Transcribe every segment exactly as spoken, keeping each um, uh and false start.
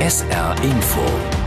S R Info.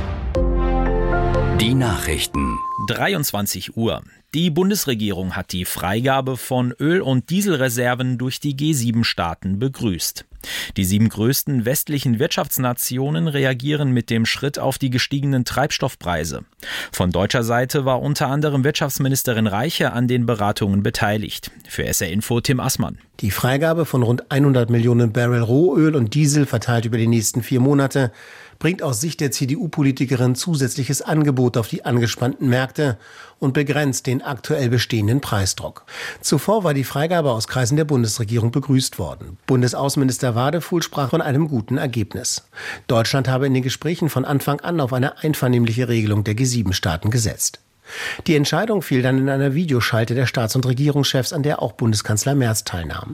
Die Nachrichten. dreiundzwanzig Uhr. Die Bundesregierung hat die Freigabe von Öl- und Dieselreserven durch die G sieben Staaten begrüßt. Die sieben größten westlichen Wirtschaftsnationen reagieren mit dem Schritt auf die gestiegenen Treibstoffpreise. Von deutscher Seite war unter anderem Wirtschaftsministerin Reiche an den Beratungen beteiligt. Für S R Info Tim Assmann. Die Freigabe von rund hundert Millionen Barrel Rohöl und Diesel verteilt über die nächsten vier Monate bringt aus Sicht der C D U-Politikerin zusätzliches Angebot auf die angespannten Märkte und begrenzt den aktuell bestehenden Preisdruck. Zuvor war die Freigabe aus Kreisen der Bundesregierung begrüßt worden. Bundesaußenminister Wadefuhl sprach von einem guten Ergebnis. Deutschland habe in den Gesprächen von Anfang an auf eine einvernehmliche Regelung der G sieben Staaten gesetzt. Die Entscheidung fiel dann in einer Videoschalte der Staats- und Regierungschefs, an der auch Bundeskanzler Merz teilnahm.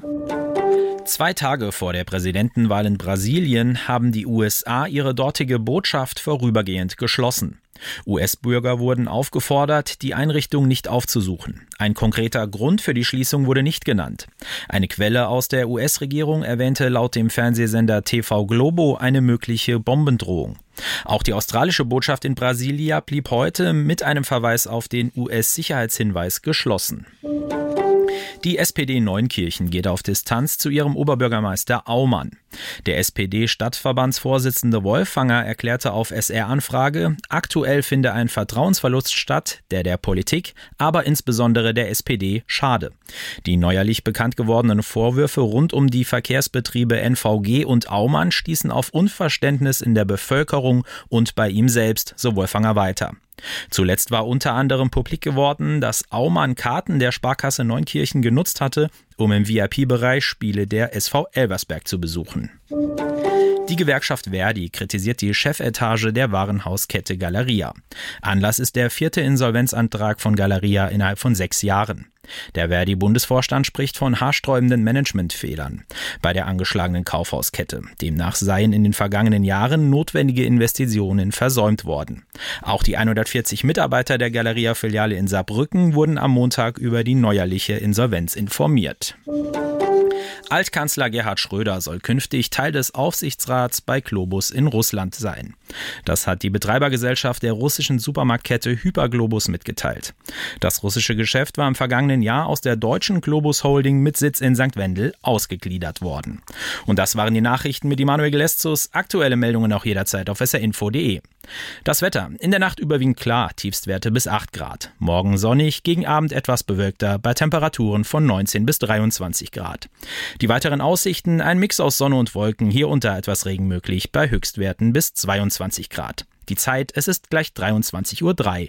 Zwei Tage vor der Präsidentenwahl in Brasilien haben die U S A ihre dortige Botschaft vorübergehend geschlossen. U S-Bürger wurden aufgefordert, die Einrichtung nicht aufzusuchen. Ein konkreter Grund für die Schließung wurde nicht genannt. Eine Quelle aus der U S-Regierung erwähnte laut dem Fernsehsender T V Globo eine mögliche Bombendrohung. Auch die australische Botschaft in Brasilia blieb heute mit einem Verweis auf den U S-Sicherheitshinweis geschlossen. Die S P D Neunkirchen geht auf Distanz zu ihrem Oberbürgermeister Aumann. Der S P D-Stadtverbandsvorsitzende Wolfanger erklärte auf S R-Anfrage, aktuell finde ein Vertrauensverlust statt, der der Politik, aber insbesondere der S P D schade. Die neuerlich bekannt gewordenen Vorwürfe rund um die Verkehrsbetriebe N V G und Aumann stießen auf Unverständnis in der Bevölkerung und bei ihm selbst, so Wolfanger weiter. Zuletzt war unter anderem publik geworden, dass Aumann Karten der Sparkasse Neunkirchen genutzt hatte, um im V I P-Bereich Spiele der S V Elversberg zu besuchen. Die Gewerkschaft Verdi kritisiert die Chefetage der Warenhauskette Galeria. Anlass ist der vierte Insolvenzantrag von Galeria innerhalb von sechs Jahren. Der Verdi-Bundesvorstand spricht von haarsträubenden Managementfehlern bei der angeschlagenen Kaufhauskette. Demnach seien in den vergangenen Jahren notwendige Investitionen versäumt worden. Auch die hundertvierzig Mitarbeiter der Galeria-Filiale in Saarbrücken wurden am Montag über die neuerliche Insolvenz informiert. Altkanzler Gerhard Schröder soll künftig Teil des Aufsichtsrats bei Globus in Russland sein. Das hat die Betreibergesellschaft der russischen Supermarktkette Hyperglobus mitgeteilt. Das russische Geschäft war im vergangenen Jahr aus der deutschen Globus Holding mit Sitz in Sankt Wendel ausgegliedert worden. Und das waren die Nachrichten mit Immanuel Geleszus. Aktuelle Meldungen auch jederzeit auf s r info punkt d e. Das Wetter. In der Nacht überwiegend klar, Tiefstwerte bis acht Grad. Morgen sonnig, gegen Abend etwas bewölkter, bei Temperaturen von neunzehn bis dreiundzwanzig Grad. Die weiteren Aussichten, ein Mix aus Sonne und Wolken, hier unter etwas Regen möglich, bei Höchstwerten bis zweiundzwanzig Grad. Die Zeit, es ist gleich dreiundzwanzig Uhr drei.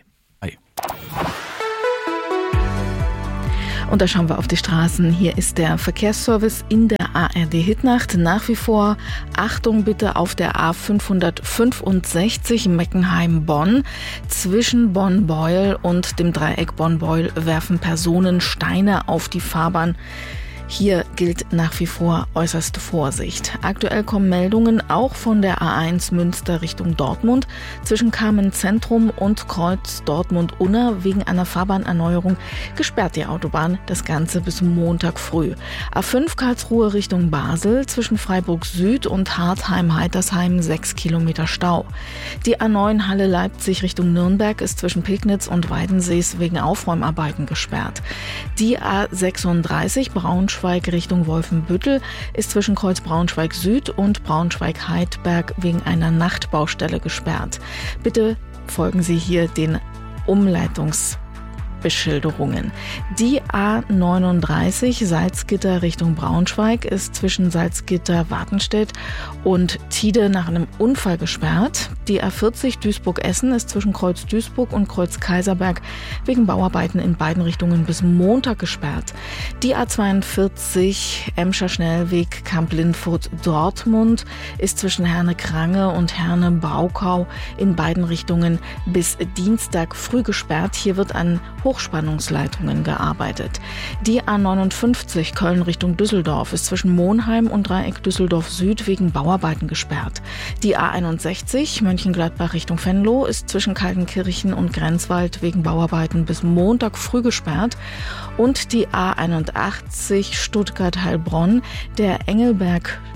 Und da schauen wir auf die Straßen. Hier ist der Verkehrsservice in der A R D-Hitnacht. Nach wie vor Achtung bitte auf der A fünfhundertfünfundsechzig Meckenheim-Bonn. Zwischen Bonn-Beuel und dem Dreieck Bonn-Beuel werfen Personen Steine auf die Fahrbahn. Hier gilt nach wie vor äußerste Vorsicht. Aktuell kommen Meldungen auch von der A eins Münster Richtung Dortmund. Zwischen Kamen Zentrum und Kreuz Dortmund-Unna wegen einer Fahrbahnerneuerung gesperrt die Autobahn. Das Ganze bis Montag früh. A fünf Karlsruhe Richtung Basel. Zwischen Freiburg Süd und Hartheim-Heitersheim sechs Kilometer Stau. Die A neun Halle Leipzig Richtung Nürnberg ist zwischen Pegnitz und Weidensees wegen Aufräumarbeiten gesperrt. Die A sechsunddreißig Braunschweig Richtung Wolfenbüttel ist zwischen Kreuz Braunschweig Süd und Braunschweig-Heidberg wegen einer Nachtbaustelle gesperrt. Bitte folgen Sie hier den Umleitungs Beschilderungen. Die A neununddreißig Salzgitter Richtung Braunschweig ist zwischen Salzgitter-Wartenstedt und Tide nach einem Unfall gesperrt. Die A vierzig Duisburg-Essen ist zwischen Kreuz Duisburg und Kreuz Kaiserberg wegen Bauarbeiten in beiden Richtungen bis Montag gesperrt. Die A zweiundvierzig Emscher Schnellweg Kamp-Lindfurt-Dortmund ist zwischen Herne-Krange und Herne-Braukau in beiden Richtungen bis Dienstag früh gesperrt. Hier wird an Hochspannungsleitungen gearbeitet. Die A neunundfünfzig Köln Richtung Düsseldorf ist zwischen Monheim und Dreieck Düsseldorf Süd wegen Bauarbeiten gesperrt. Die A einundsechzig Mönchengladbach Richtung Venlo ist zwischen Kaltenkirchen und Grenzwald wegen Bauarbeiten bis Montag früh gesperrt. Und die A einundachtzig Stuttgart-Heilbronn, der Engelberg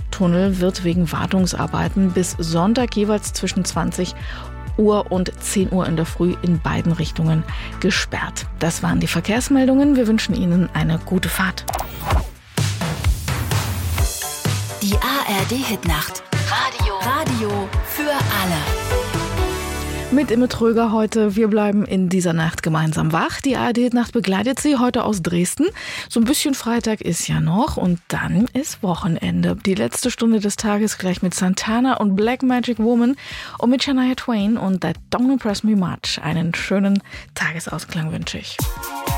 Tunnel wird wegen Wartungsarbeiten bis Sonntag jeweils zwischen zwanzig Uhr und zehn Uhr in der Früh in beiden Richtungen gesperrt. Das waren die Verkehrsmeldungen. Wir wünschen Ihnen eine gute Fahrt. Die A R D-Hitnacht. Radio. Radio für alle. Mit Imme Tröger heute. Wir bleiben in dieser Nacht gemeinsam wach. Die A R D-Nacht begleitet Sie heute aus Dresden. So ein bisschen Freitag ist ja noch und dann ist Wochenende. Die letzte Stunde des Tages gleich mit Santana und Black Magic Woman und mit Shania Twain und That Don't Impress Me Much. Einen schönen Tagesausklang wünsche ich.